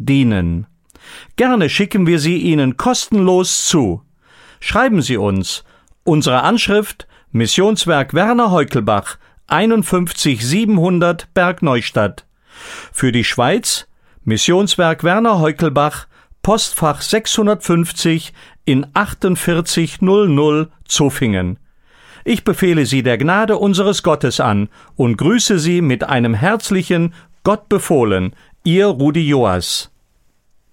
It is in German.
dienen. Gerne schicken wir sie Ihnen kostenlos zu. Schreiben Sie uns. Unsere Anschrift: Missionswerk Werner Heukelbach, 51700 Bergneustadt. Für die Schweiz: Missionswerk Werner Heukelbach, Postfach 650 in 4800 Zofingen. Ich befehle Sie der Gnade unseres Gottes an und grüße Sie mit einem herzlichen Gott befohlen, Ihr Rudi Joas.